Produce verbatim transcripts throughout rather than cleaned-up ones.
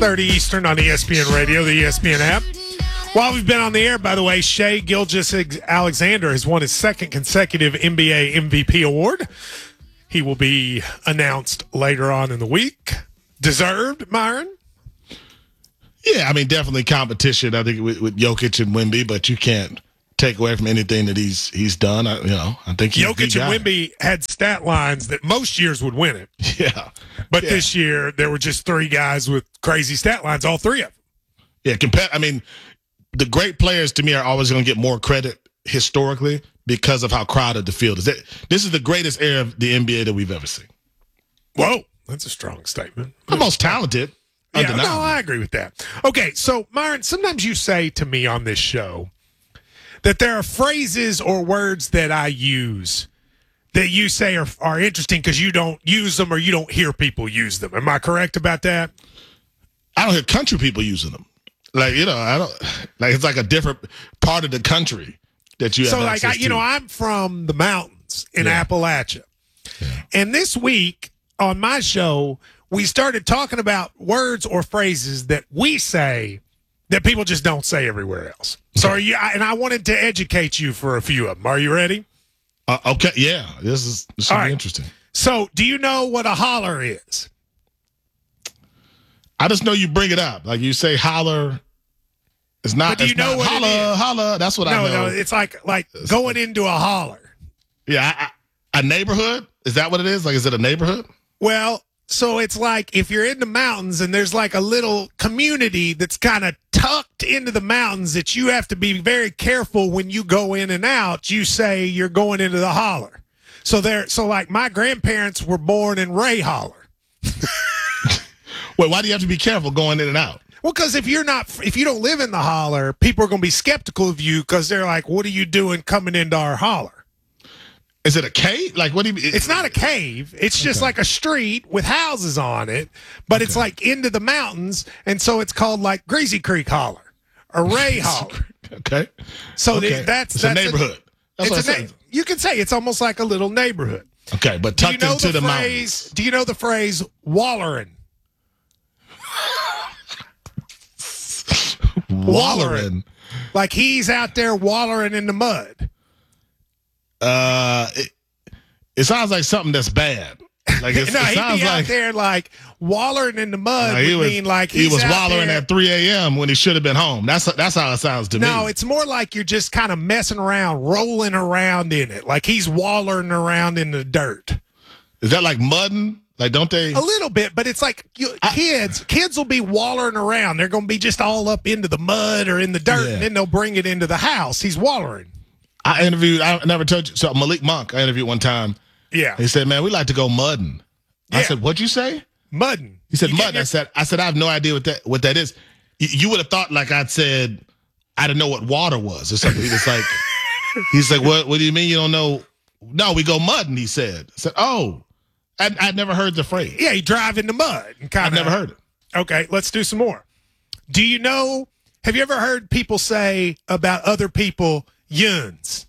thirty Eastern on E S P N Radio, the E S P N app. While we've been on the air, by the way, Shai Gilgeous-Alexander has won his second consecutive N B A M V P award. He will be announced later on in the week. Deserved, Myron? Yeah, I mean, definitely competition, I think, with, with Jokic and Wemby, but you can't take away from anything that he's he's done. I, you know, I think he's Jokic and Wemby had stat lines that most years would win it. Yeah. But yeah. this year, there were just three guys with crazy stat lines, all three of them. Yeah, compa- I mean, the great players, to me, are always going to get more credit historically because of how crowded the field is. This is the greatest era of the N B A that we've ever seen. Whoa, that's a strong statement. The most talented. Yeah, no, I agree with that. Okay, so, Myron, sometimes you say to me on this show that there are phrases or words that I use that you say are, are interesting because you don't use them or you don't hear people use them. Am I correct about that? I don't hear country people using them. Like, you know, I don't, like, it's like a different part of the country that you have So, like, access I, you to. know, I'm from the mountains in Yeah. Appalachia. Yeah. And this week on my show, we started talking about words or phrases that we say that people just don't say everywhere else. So, are you, and I wanted to educate you for a few of them. Are you ready? Uh, okay, yeah, this is this should All be right. interesting. So, do you know what a holler is? I just know you bring it up. Like you say holler. It's not, But do you it's know not what it holla, is? holla. That's what No, I know. no, it's like like going into a holler. Yeah, I, I, a neighborhood? Is that what it is? Like, is it a neighborhood? Well, so it's like if you're in the mountains and there's like a little community that's kind of tucked into the mountains that you have to be very careful when you go in and out. You say you're going into the holler. So there, so like my grandparents were born in Ray Holler. Wait, why do you have to be careful going in and out? Well, because if you're not, if you don't live in the holler, people are going to be skeptical of you because they're like, "What are you doing coming into our holler?" Is it a cave? Like, what do you mean? It's not a cave. It's just Okay. like a street with houses on it, but it's Okay. like into the mountains, and so it's called like Greasy Creek Holler or Ray Holler. Okay. So Okay. the, that's it's that's a neighborhood. That's what it's I a said. na- you can say it's almost like a little neighborhood. Okay, but Do you tucked know into the, the, phrase? mountains. Do you know the phrase "wallerin"? Wallering. Like he's out there wallering in the mud. Uh, it, it sounds like something that's bad. Like it's, no, it he'd sounds be out like there like wallering in the mud. like, he would was, mean like he he's was out wallering there. at three a.m. when he should have been home. That's that's how it sounds to me. No, it's more like you're just kind of messing around, rolling around in it. Like he's wallering around in the dirt. Is that like mudding? Like, don't they? A little bit, but it's like you, kids. Kids will be wallering around. They're going to be just all up into the mud or in the dirt, Yeah. and then they'll bring it into the house. He's wallering. I interviewed. I never told you. So Malik Monk, I interviewed one time. Yeah, He said, "Man, we like to go mudding." I Yeah. said, "What'd you say?" mudding. He said, You "Mudding." getting your- I said, "I said I have no idea what that what that is." You, you would have thought like I'd said I didn't know what water was or something. He was like, he's like, "What? What do you mean you don't know?" No, we go mudding. He said. I said, "Oh, I, I'd never heard the phrase. Yeah, you drive in the mud. And kind I've never heard it." Okay, let's do some more. Do you know? Have you ever heard people say about other people yuns?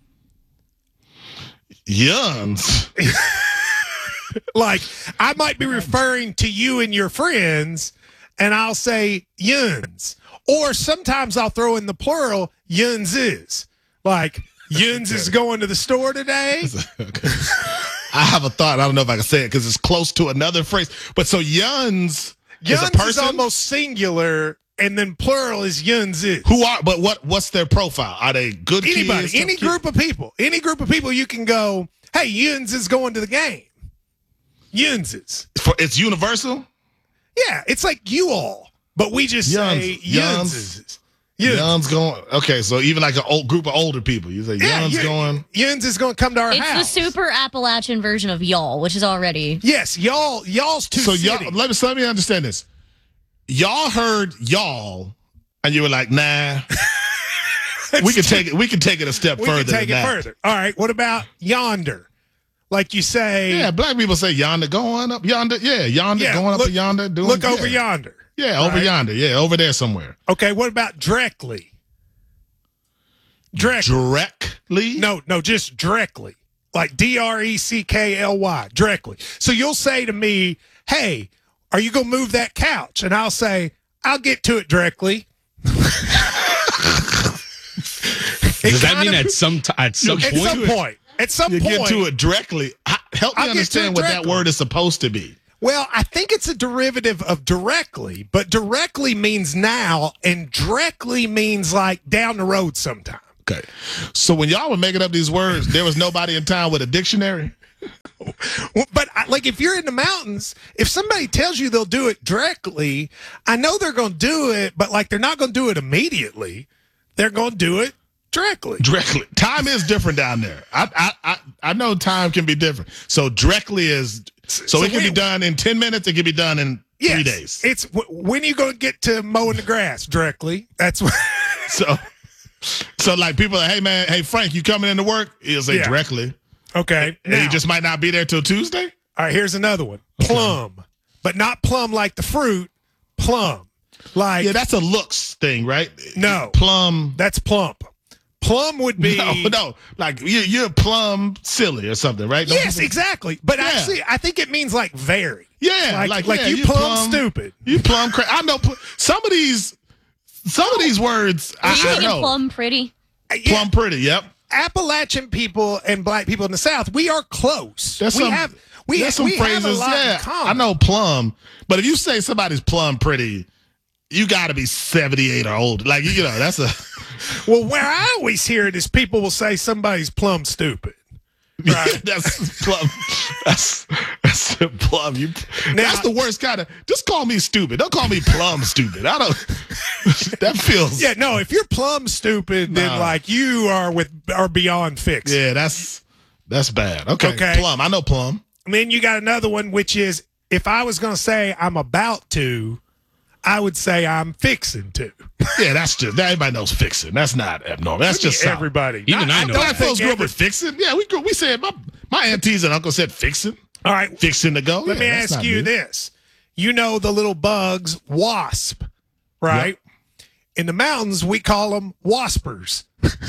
Yuns. Like I might be referring to you and your friends, and I'll say yuns. Or sometimes I'll throw in the plural yuns is. Like yuns is going to the store today. Okay. I have a thought. I don't know if I can say it because it's close to another phrase. But so yuns, is a Yuns person is almost singular, and then plural is yuns is. who are. But what? What's their profile? Are they good Anybody, kids? any tough group of people, any group of people, you can go, hey, Yuns is going to the game. Yuns is. kids? For, it's universal. Yeah, it's like you all, but we just say Yuns. Yuns Yuns. is. Yuns. Yuns going. Okay, so even like an old group of older people, you say Yeah, Yuns you- going. Yuns is going to come to our It's house. the super Appalachian version of y'all, which is already. Yes, y'all, y'all's too So city. y'all, let me so let me understand this. Y'all heard y'all, and you were like, nah. we can take it. We can take it a step we further. can take than it that. further. All right, what about yonder? Like you say, Yeah, black people say yonder going up yonder. Yeah, yonder Yeah, going up look- to yonder. Doing, look over yeah. yonder. Yeah, over Right. yonder. Yeah, over there somewhere. Okay, what about directly? Directly. Directly. No, no, just directly. Like D R E C K L Y, directly. So you'll say to me, hey, are you going to move that couch? And I'll say, I'll get to it directly. Does that mean at some t- at some at point? some point. At some You point. get to it directly. H- Help me I'll get to understand it what that directly. word is supposed to be. Well, I think it's a derivative of directly, but directly means now, and directly means like down the road sometime. Okay. So when y'all were making up these words, there was nobody in town with a dictionary? Well, but I, like if you're in the mountains, if somebody tells you they'll do it directly, I know they're going to do it, but like they're not going to do it immediately. They're going to do it directly. Directly. Time is different down there. I I I, I know time can be different. So directly is so, So it can we- be done in ten minutes. It can be done in Yes, three days. It's w- when you going to get to mowing the grass directly. That's what. So so like people are, hey man, hey Frank, you coming into work? He'll say Yeah. directly. Okay. And he Now, just might not be there till Tuesday. all right, here's another one. Plum, but not plum like the fruit. Plum, like Yeah, that's a looks thing, right? No. Plum. that's plump. Plum would be No, no. Like you, you're plum silly or something, right? Don't yes, people- exactly. But Yeah. actually, I think it means like very. Yeah, like like, like yeah, you, you plum, plum- stupid. You plum cra- I know pl- some of these some of these words Are I, you I thinking know. plum pretty? Yeah, Plum pretty, yep. Appalachian people and black people in the South, we are close. There's we some, have we, there's some we phrases, have a lot yeah. in common. I know plum, but if you say somebody's plum pretty, you got to be seventy-eight or older. Like you know, that's a Well, where I always hear it is people will say somebody's plum stupid. Right. that's plum. That's that's plum. You. Now- that's the worst kind of. Just call me stupid. Don't call me plum stupid. I don't. That feels. Yeah, no, if you're plum stupid, then Nah. like you are with are beyond fix. Yeah, that's that's bad. Okay. Okay. Plum. I know plum. And then you got another one, which is if I was gonna say I'm about to, I would say I'm fixing to. Yeah, that's just everybody knows fixing. That's not abnormal. That's just South. everybody. Even I know don't that. Black folks think grew up every- with fixing. Yeah, we grew, we said my my aunties and uncles said fixing, All right, fixing to go. let Yeah, me that's ask not you new. this. You know the little bugs, wasp, right? In the mountains, we call them waspers.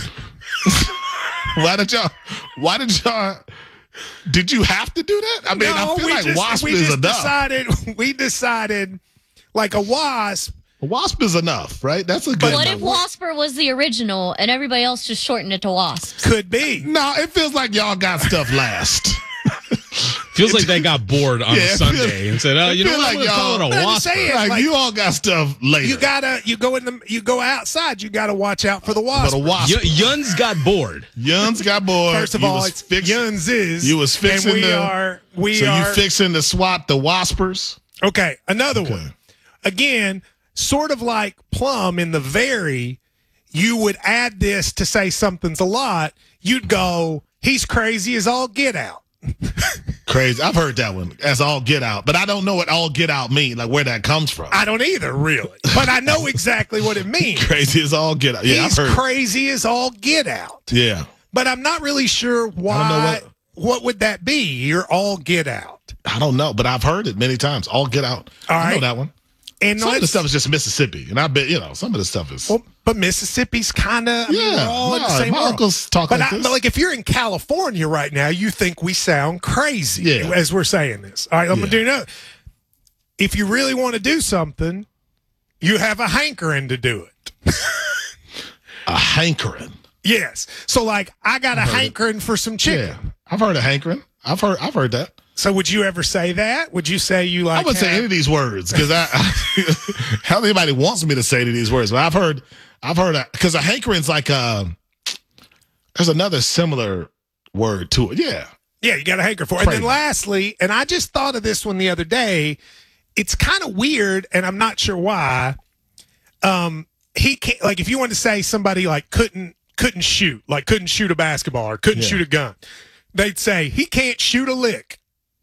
Why did y'all? Why did y'all? Did you have to do that? I mean, I feel we like just, wasp we is just enough. decided we decided like a wasp. Wasp is enough, right? That's a good. What if number. Wasper was the original and everybody else just shortened it to Wasps? Could be. No, it feels like y'all got stuff last. Feels like they got bored on Yeah, a it Sunday feels- and said, "Oh, it you know feel what? like I'm gonna call it y'all- a I'm wasp." saying, like, like, you all got stuff later. You gotta you go in the you go outside. You gotta watch out for the wasp. but a wasp. Y- Yuns got bored. Yuns got bored. First of You all, was it's fixing- Yuns is You was fixing and we the- are we So are you fixing to swat the waspers? okay. Another Okay. one. Again, sort of like plum in the very. You would add this to say something's a lot. You'd go, he's crazy as all get out. Crazy. I've heard that one as all get out, but I don't know what all get out mean, like where that comes from. I don't either, really, but I know exactly what it means. Crazy as all get out. Yeah, he's I've heard. crazy as all get out. Yeah. But I'm not really sure why. know what- what would that be? You're all get out. I don't know, but I've heard it many times. All get out. All I know right. that one. And Some of the let's- stuff is just Mississippi, and I bet you know some of the stuff is. well, but Mississippi's kind of Yeah, all in the nah, same my world. uncles talk but like I, this. but like if you're in California right now, you think we sound crazy Yeah. as we're saying this. All right, I'm Yeah. gonna do another. If you really want to do something, you have a hankering to do it. a hankering. Yes. So like I got a hankering for some chicken. Yeah, I've heard a hankering. I've heard. I've heard that. So would you ever say that? Would you say you like I wouldn't say have- any of these words because I, how anybody wants me to say any of these words, but I've heard, I've heard because a hankering's like uh there's another similar word to it. Yeah, Yeah, you got a hanker for it. And then Crazy. lastly, and I just thought of this one the other day. It's kind of weird, and I'm not sure why. Um, he can't like if you want to say somebody like couldn't couldn't shoot, like couldn't shoot a basketball or couldn't Yeah. shoot a gun, they'd say he can't shoot a lick.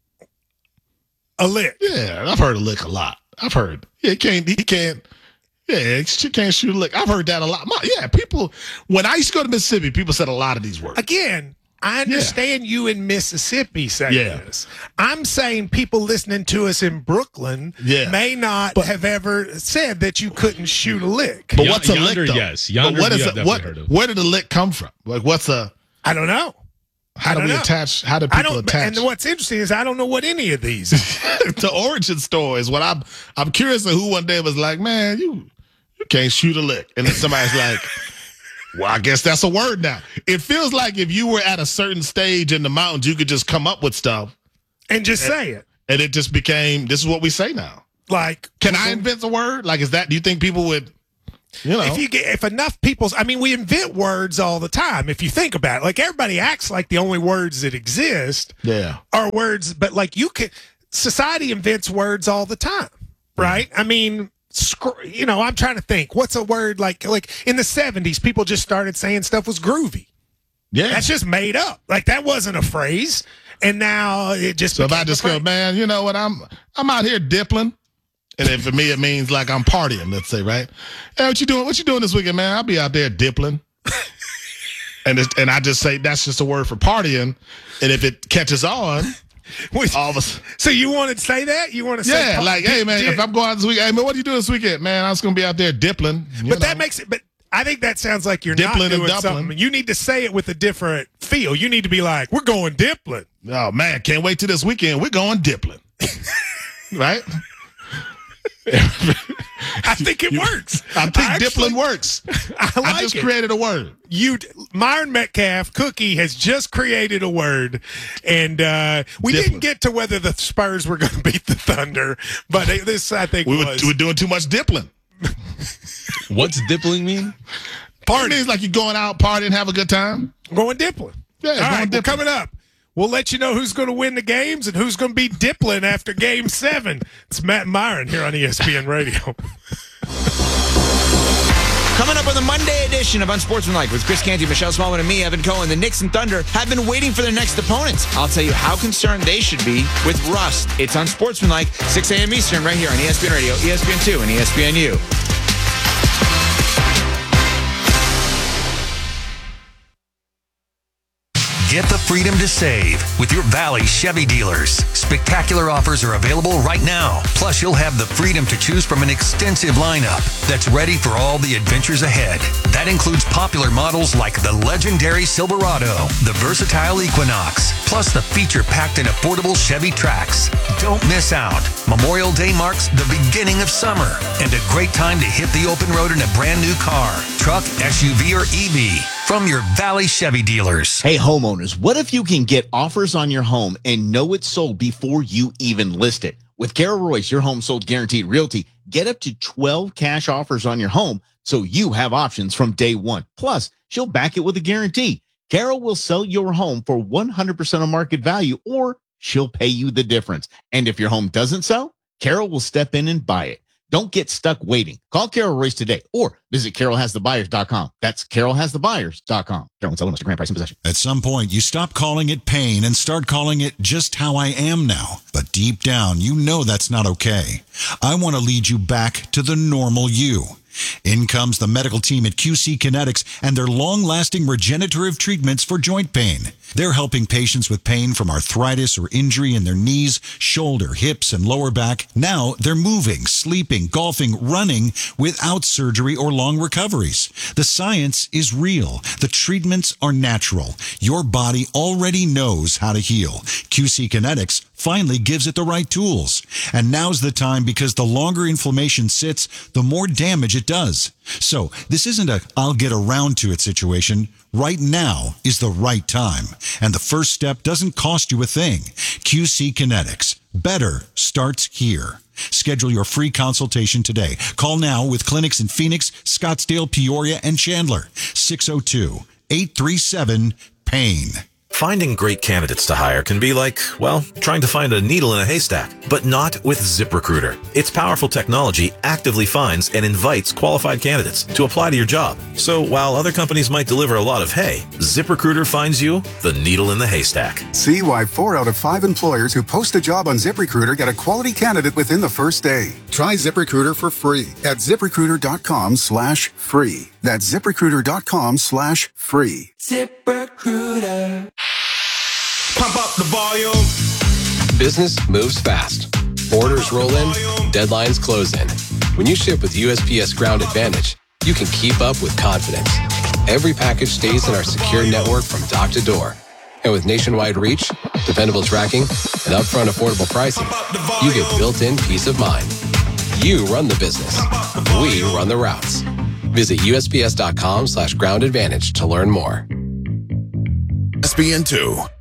A lick. yeah. I've heard a lick a lot. I've heard. Yeah, he can't. He can't. Yeah, she can't shoot a lick. I've heard that a lot. My, yeah, people. When I used to go to Mississippi, people said a lot of these words. Again, I understand you in Mississippi saying Yeah. this. I'm saying people listening to us in Brooklyn Yeah. may not have ever said that you couldn't shoot a lick. But Y- what's a yonder, lick though? yes. But Yonder what we is have it? What? definitely heard of. Where did the lick come from? Like, what's a? I don't know. How do we know. attach? How do I people don't. attach? And what's interesting is I don't know what any of these. The origin story is what I'm. I'm curious of who one day was like, man, you, you can't shoot a lick, and then somebody's like, well, I guess that's a word now. It feels like if you were at a certain stage in the mountains, you could just come up with stuff and just say it. And it just became, this is what we say now. Like, can I invent a word? Like, is that, do you think people would, you know? If you get, if enough people's, I mean, we invent words all the time. If you think about it, like everybody acts like the only words that exist yeah. are words, but like you can, society invents words all the time, right? I mean, you know, I'm trying to think, what's a word like, like in the seventies, people just started saying stuff was groovy. Yeah. That's just made up. Like that wasn't a phrase. And now it just, so if I just go, man, you know what, I'm, I'm out here dippling. And then for me, it means like I'm partying, let's say, right? Hey, what you doing? What you doing this weekend, man? I'll be out there dippling. and it's, and I just say that's just a word for partying. And if it catches on, all of us. So you want to say that? You want to say, yeah, like, hey, man, if I'm going out this weekend, hey, man, what are you doing this weekend? Man, I was going to be out there dippling. But know. that makes it, but I think that sounds like you're dippling not doing and something. You need to say it with a different feel. You need to be like, we're going dippling. Oh, man, can't wait till this weekend. We're going dippling. Right? I think it you, works. I think I actually, dippling works. I, like I just it. created a word. You, Myron Metcalf, Cookie has just created a word, and uh, we dippling. didn't get to whether the Spurs were going to beat the Thunder, but this I think we was. Were, we were doing too much dippling. What's dippling mean? Party. It means like you're going out, partying, have a good time. Going dippling. Yeah, all going right. dippling. Well, coming up. We'll let you know who's going to win the games and who's going to be dippling after Game Seven. It's Matt and Myron here on E S P N Radio. Coming up on the Monday edition of Unsportsmanlike with Chris Canty, Michelle Smallman, and me, Evan Cohen, the Knicks and Thunder have been waiting for their next opponents. I'll tell you how concerned they should be with rust. It's Unsportsmanlike, six a.m. Eastern, right here on E S P N Radio, E S P N two, and E S P N U. Get the freedom to save with your Valley Chevy dealers. Spectacular offers are available right now. Plus, you'll have the freedom to choose from an extensive lineup that's ready for all the adventures ahead. That includes popular models like the legendary Silverado, the versatile Equinox, plus the feature-packed and affordable Chevy Trax. Don't miss out. Memorial Day marks the beginning of summer and a great time to hit the open road in a brand new car, truck, S U V, or E V. From your Valley Chevy dealers. Hey, homeowners, what if you can get offers on your home and know it's sold before you even list it? With Carol Royce, your home sold guaranteed realty, get up to twelve cash offers on your home so you have options from day one. Plus, she'll back it with a guarantee. Carol will sell your home for one hundred percent of market value, or she'll pay you the difference. And if your home doesn't sell, Carol will step in and buy it. Don't get stuck waiting. Call Carol Royce today or visit carol has the buyers dot com. That's carol has the buyers dot com. Carol and Sullivan, Grand Price in possession. At some point, you stop calling it pain and start calling it just how I am now. But deep down, you know that's not okay. I want to lead you back to the normal you. In comes the medical team at Q C Kinetics and their long-lasting regenerative treatments for joint pain. They're helping patients with pain from arthritis or injury in their knees, shoulder, hips, and lower back. Now they're moving, sleeping, golfing, running without surgery or long recoveries. The science is real. The treatments are natural. Your body already knows how to heal. Q C Kinetics finally gives it the right tools. And now's the time, because the longer inflammation sits, the more damage it does. So this isn't a I'll get around to it situation. Right now is the right time. And the first step doesn't cost you a thing. Q C Kinetics. Better starts here. Schedule your free consultation today. Call now with clinics in Phoenix, Scottsdale, Peoria, and Chandler. six oh two, eight three seven, PAIN. Finding great candidates to hire can be like, well, trying to find a needle in a haystack, but not with ZipRecruiter. Its powerful technology actively finds and invites qualified candidates to apply to your job. So while other companies might deliver a lot of hay, ZipRecruiter finds you the needle in the haystack. See why four out of five employers who post a job on ZipRecruiter get a quality candidate within the first day. Try ZipRecruiter for free at ZipRecruiter.com slash free. That's ZipRecruiter.com slash free. ZipRecruiter. Pump up the volume. Business moves fast. Orders roll in, deadlines close in. When you ship with U S P S Ground Advantage, you can keep up with confidence. Every package stays in our secure network from dock to door. And with nationwide reach, dependable tracking, and upfront affordable pricing, you get built-in peace of mind. You run the business. We run the routes. Visit U S P S dot com slash ground advantage to learn more. S B N two.